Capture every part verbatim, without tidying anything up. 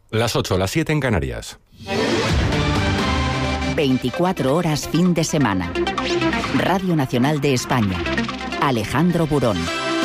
Las ocho, las siete en Canarias. veinticuatro horas fin de semana. Radio Nacional de España. Alejandro Burón.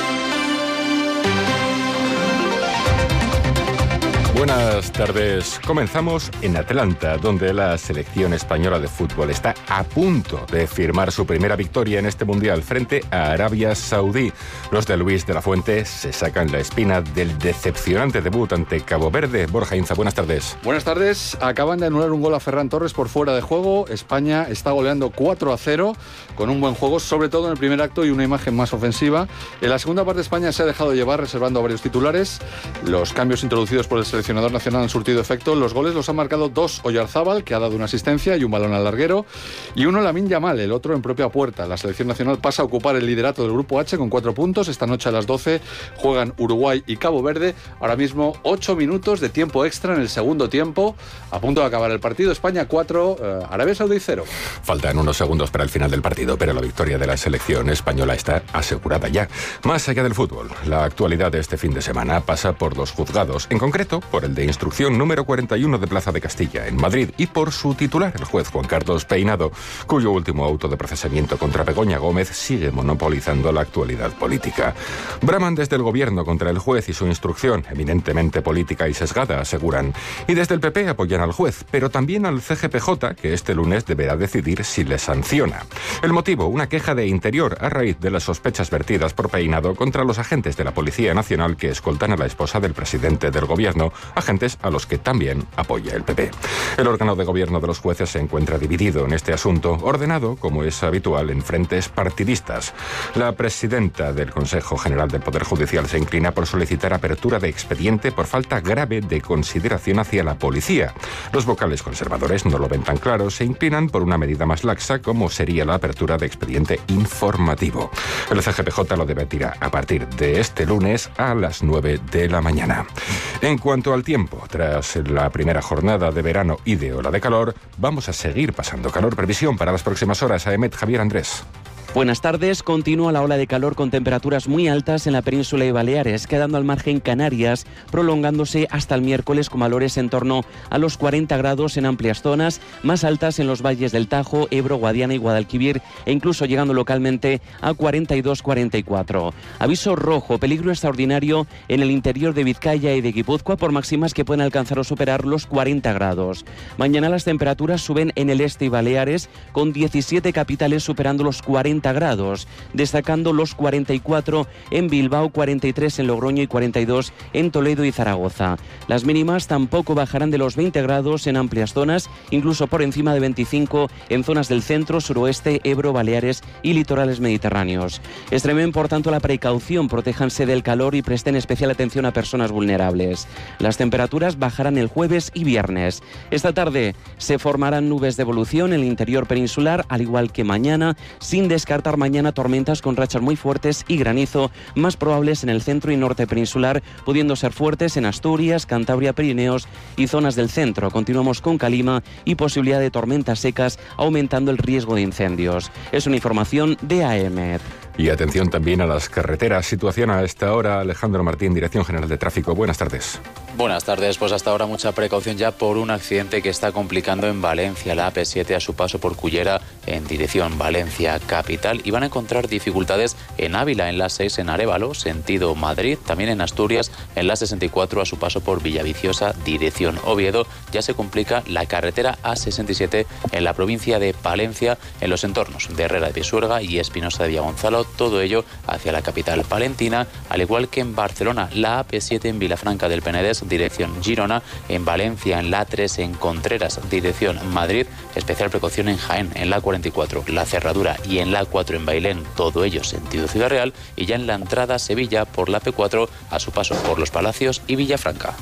Buenas tardes. Comenzamos en Atlanta, donde la selección española de fútbol está a punto de firmar su primera victoria en este Mundial frente a Arabia Saudí. Los de Luis de la Fuente se sacan la espina del decepcionante debut ante Cabo Verde. Borja Inza, buenas tardes. Buenas tardes. Acaban de anular un gol a Ferran Torres por fuera de juego. España está goleando cuatro a cero con un buen juego, sobre todo en el primer acto y una imagen más ofensiva. En la segunda parte España se ha dejado llevar reservando a varios titulares. Los cambios introducidos por el seleccionador nacional han surtido efecto. Los goles los han marcado dos Oyarzábal, que ha dado una asistencia y un balón al larguero, y uno Lamine Yamal, el otro en propia puerta. La selección nacional pasa a ocupar el liderato del grupo H con cuatro puntos. Esta noche a las doce juegan Uruguay y Cabo Verde. Ahora mismo ocho minutos de tiempo extra en el segundo tiempo. A punto de acabar el partido. España cuatro, eh, Arabia Saudí cero. Faltan unos segundos para el final del partido, pero la victoria de la selección española está asegurada ya. Más allá del fútbol, la actualidad de este fin de semana pasa por los juzgados, en concreto por el de instrucción número cuarenta y uno de Plaza de Castilla, en Madrid, y por su titular, el juez Juan Carlos Peinado, cuyo último auto de procesamiento contra Begoña Gómez sigue monopolizando la actualidad política. Braman desde el gobierno contra el juez y su instrucción, eminentemente política y sesgada, aseguran. Y desde el P P apoyan al juez, pero también al C G P J, que este lunes deberá decidir si le sanciona. El motivo, una queja de Interior a raíz de las sospechas vertidas por Peinado contra los agentes de la Policía Nacional que escoltan a la esposa del presidente del gobierno, agentes a los que también apoya el P P. El órgano de gobierno de los jueces se encuentra dividido en este asunto, ordenado, como es habitual, en frentes partidistas. La presidenta del Consejo General del Poder Judicial se inclina por solicitar apertura de expediente por falta grave de consideración hacia la policía. Los vocales conservadores no lo ven tan claro, se inclinan por una medida más laxa, como sería la apertura de expediente informativo. El C G P J lo debatirá a partir de este lunes a las nueve de la mañana. En cuanto al tiempo, tras la primera jornada de verano y de ola de calor, vamos a seguir pasando calor. Previsión para las próximas horas. A Emet Javier Andrés. Buenas tardes. Continúa la ola de calor con temperaturas muy altas en la península y Baleares, quedando al margen Canarias, prolongándose hasta el miércoles con valores en torno a los cuarenta grados en amplias zonas, más altas en los valles del Tajo, Ebro, Guadiana y Guadalquivir, e incluso llegando localmente a cuarenta y dos cuarenta y cuatro. Aviso rojo, peligro extraordinario en el interior de Vizcaya y de Guipúzcoa por máximas que pueden alcanzar o superar los cuarenta grados. Mañana las temperaturas suben en el este y Baleares, con diecisiete capitales superando los cuarenta grados, destacando los cuarenta y cuatro en Bilbao, cuarenta y tres en Logroño y cuarenta y dos en Toledo y Zaragoza. Las mínimas tampoco bajarán de los veinte grados en amplias zonas, incluso por encima de veinticinco en zonas del centro, suroeste, Ebro, Baleares y litorales mediterráneos. Extremen, por tanto, la precaución, protéjanse del calor y presten especial atención a personas vulnerables. Las temperaturas bajarán el jueves y viernes. Esta tarde se formarán nubes de evolución en el interior peninsular, al igual que mañana, sin descartar mañana tormentas con rachas muy fuertes y granizo, más probables en el centro y norte peninsular, pudiendo ser fuertes en Asturias, Cantabria, Pirineos y zonas del centro. Continuamos con calima y posibilidad de tormentas secas, aumentando el riesgo de incendios. Es una información de A M. Y atención también a las carreteras. Situación a esta hora. Alejandro Martín, Dirección General de Tráfico. Buenas tardes. Buenas tardes. Pues hasta ahora mucha precaución ya por un accidente que está complicando en Valencia, la A P siete a su paso por Cullera en dirección Valencia capital. Y van a encontrar dificultades en Ávila, en la seis en Arévalo, sentido Madrid. También en Asturias, en la sesenta y cuatro a su paso por Villaviciosa, dirección Oviedo. Ya se complica la carretera A sesenta y siete en la provincia de Palencia, en los entornos de Herrera de Pisuerga y Espinosa de Villagonzalo. Todo ello hacia la capital palentina, al igual que en Barcelona, la A P siete en Vilafranca del Penedés, dirección Girona, en Valencia, en la A tres en Contreras, dirección Madrid, especial precaución en Jaén, en la A cuarenta y cuatro, la Cerradura y en la A cuatro en Bailén, todo ello sentido Ciudad Real, y ya en la entrada a Sevilla por la A P cuatro a su paso por Los Palacios y Villafranca.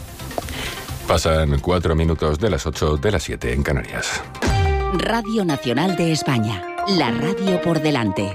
Pasan cuatro minutos de las ocho de las siete en Canarias. Radio Nacional de España, la radio por delante.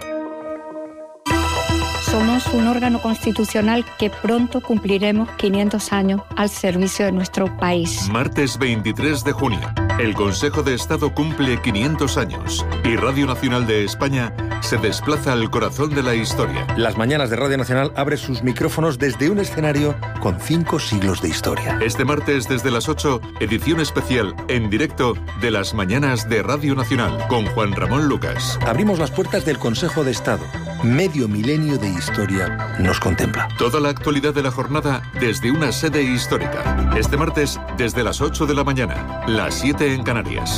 Somos un órgano constitucional que pronto cumpliremos quinientos años al servicio de nuestro país. Martes veintitrés de junio, el Consejo de Estado cumple quinientos años y Radio Nacional de España se desplaza al corazón de la historia. Las Mañanas de Radio Nacional abre sus micrófonos desde un escenario con cinco siglos de historia. Este martes desde las ocho, edición especial en directo de Las Mañanas de Radio Nacional con Juan Ramón Lucas. Abrimos las puertas del Consejo de Estado. Medio milenio de historia nos contempla. Toda la actualidad de la jornada desde una sede histórica. Este martes desde las ocho de la mañana, las siete en Canarias.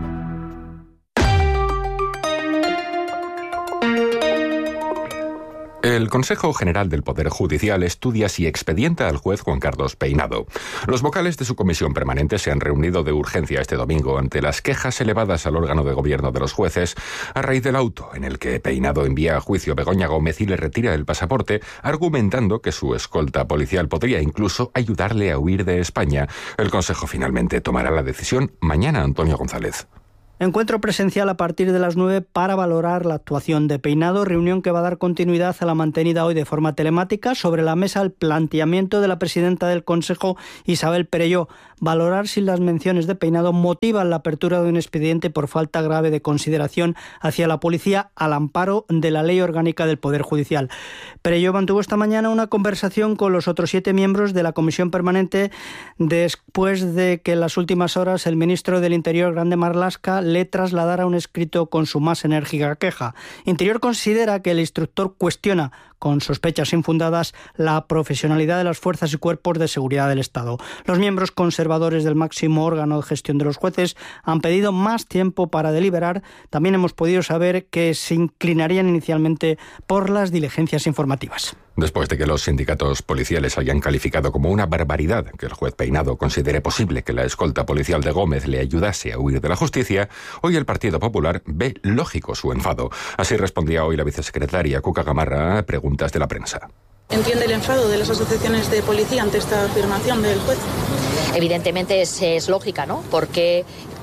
El Consejo General del Poder Judicial estudia si expedienta al juez Juan Carlos Peinado. Los vocales de su comisión permanente se han reunido de urgencia este domingo ante las quejas elevadas al órgano de gobierno de los jueces a raíz del auto en el que Peinado envía a juicio a Begoña Gómez y le retira el pasaporte, argumentando que su escolta policial podría incluso ayudarle a huir de España. El Consejo finalmente tomará la decisión mañana. Antonio González. Encuentro presencial a partir de las nueve para valorar la actuación de Peinado, reunión que va a dar continuidad a la mantenida hoy de forma telemática. Sobre la mesa el planteamiento de la presidenta del Consejo, Isabel Perelló, valorar si las menciones de Peinado motivan la apertura de un expediente por falta grave de consideración hacia la policía al amparo de la Ley Orgánica del Poder Judicial. Perelló mantuvo esta mañana una conversación con los otros siete miembros de la Comisión Permanente después de que en las últimas horas el ministro del Interior, Grande Marlaska, le trasladara un escrito con su más enérgica queja. Interior considera que el instructor cuestiona, con sospechas infundadas, la profesionalidad de las fuerzas y cuerpos de seguridad del Estado. Los miembros conservadores del máximo órgano de gestión de los jueces han pedido más tiempo para deliberar. También hemos podido saber que se inclinarían inicialmente por las diligencias informativas. Después de que los sindicatos policiales hayan calificado como una barbaridad que el juez Peinado considere posible que la escolta policial de Gómez le ayudase a huir de la justicia, hoy el Partido Popular ve lógico su enfado. Así respondía hoy la vicesecretaria Cuca Gamarra a preguntas de la prensa. ¿Entiende el enfado de las asociaciones de policía ante esta afirmación del juez? Evidentemente es, es lógica, ¿no? Porque,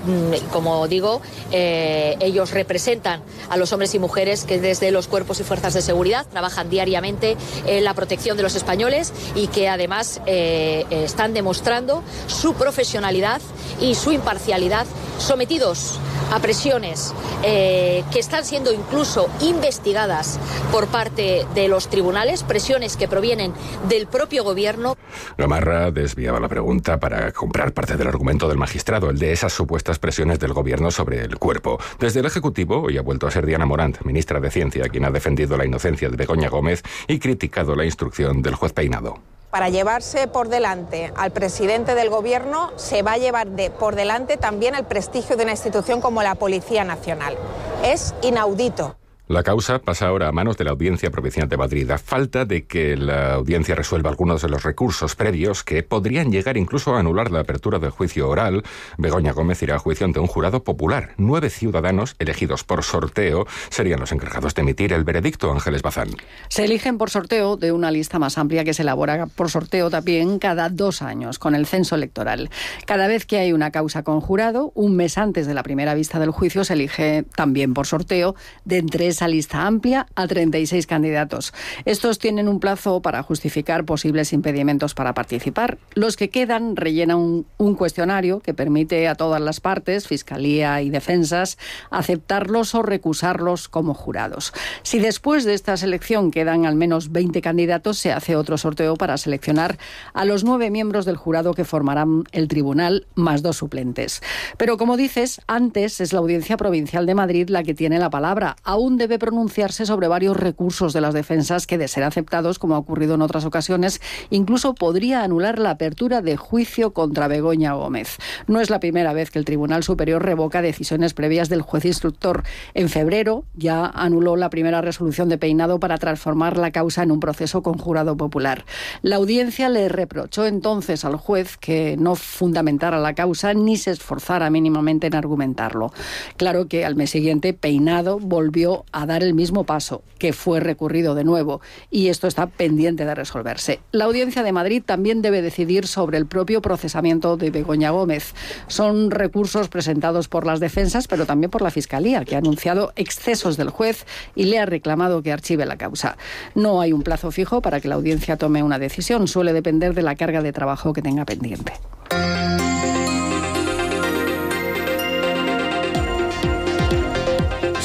como digo, eh, ellos representan a los hombres y mujeres que desde los cuerpos y fuerzas de seguridad trabajan diariamente en la protección de los españoles y que además eh, están demostrando su profesionalidad y su imparcialidad, sometidos a presiones eh, que están siendo incluso investigadas por parte de los tribunales, presiones que provienen del propio gobierno. Gamarra desviaba la pregunta para comprar parte del argumento del magistrado, el de esas supuestas presiones del gobierno sobre el cuerpo. Desde el Ejecutivo, hoy ha vuelto a ser Diana Morant, ministra de Ciencia, quien ha defendido la inocencia de Begoña Gómez y criticado la instrucción del juez Peinado. Para llevarse por delante al presidente del gobierno se va a llevar de, por delante también el prestigio de una institución como la Policía Nacional. Es inaudito. La causa pasa ahora a manos de la Audiencia Provincial de Madrid, a falta de que la audiencia resuelva algunos de los recursos previos que podrían llegar incluso a anular la apertura del juicio oral. Begoña Gómez irá a juicio ante un jurado popular. Nueve ciudadanos elegidos por sorteo serían los encargados de emitir el veredicto. Ángeles Bazán. Se eligen por sorteo de una lista más amplia que se elabora por sorteo también cada dos años con el censo electoral. Cada vez que hay una causa con jurado, un mes antes de la primera vista del juicio se elige también por sorteo de entre esa lista amplia a treinta y seis candidatos. Estos tienen un plazo para justificar posibles impedimentos para participar. Los que quedan rellenan un, un cuestionario que permite a todas las partes, Fiscalía y Defensas, aceptarlos o recusarlos como jurados. Si después de esta selección quedan al menos veinte candidatos, se hace otro sorteo para seleccionar a los nueve miembros del jurado que formarán el tribunal, más dos suplentes. Pero como dices, antes es la Audiencia Provincial de Madrid la que tiene la palabra. Aún debe pronunciarse sobre varios recursos de las defensas que, de ser aceptados, como ha ocurrido en otras ocasiones, incluso podría anular la apertura de juicio contra Begoña Gómez. No es la primera vez que el Tribunal Superior revoca decisiones previas del juez instructor. En febrero ya anuló la primera resolución de Peinado para transformar la causa en un proceso con jurado popular. La audiencia le reprochó entonces al juez que no fundamentara la causa ni se esforzara mínimamente en argumentarlo. Claro que al mes siguiente Peinado volvió a dar el mismo paso, que fue recurrido de nuevo, y esto está pendiente de resolverse. La Audiencia de Madrid también debe decidir sobre el propio procesamiento de Begoña Gómez. Son recursos presentados por las defensas, pero también por la Fiscalía, que ha anunciado excesos del juez y le ha reclamado que archive la causa. No hay un plazo fijo para que la audiencia tome una decisión, suele depender de la carga de trabajo que tenga pendiente.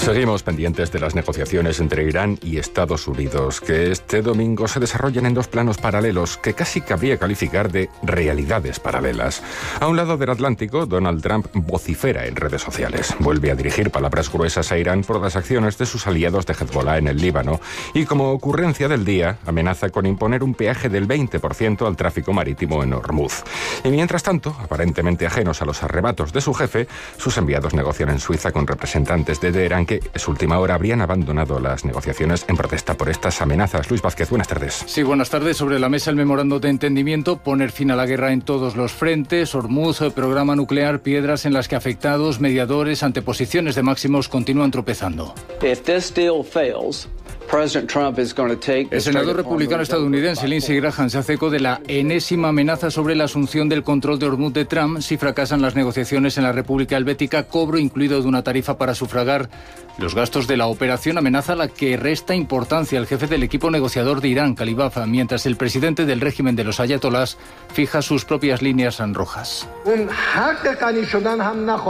Seguimos pendientes de las negociaciones entre Irán y Estados Unidos, que este domingo se desarrollan en dos planos paralelos que casi cabría calificar de realidades paralelas. A un lado del Atlántico, Donald Trump vocifera en redes sociales. Vuelve a dirigir palabras gruesas a Irán por las acciones de sus aliados de Hezbollah en el Líbano y, como ocurrencia del día, amenaza con imponer un peaje del veinte por ciento al tráfico marítimo en Hormuz. Y mientras tanto, aparentemente ajenos a los arrebatos de su jefe, sus enviados negocian en Suiza con representantes de Teherán que, en su última hora, habrían abandonado las negociaciones en protesta por estas amenazas. Luis Vázquez, buenas tardes. Sí, buenas tardes. Sobre la mesa el memorando de entendimiento, poner fin a la guerra en todos los frentes, Hormuz, programa nuclear, piedras en las que afectados, mediadores, anteposiciones de máximos continúan tropezando. If this deal fails, el senador republicano estadounidense Lindsey Graham se hace eco de la enésima amenaza sobre la asunción del control de Hormuz de Trump si fracasan las negociaciones en la República Helvética, cobro incluido de una tarifa para sufragar los gastos de la operación, amenaza a la que resta importancia el jefe del equipo negociador de Irán, Khalibaf, mientras el presidente del régimen de los ayatolás fija sus propias líneas rojas.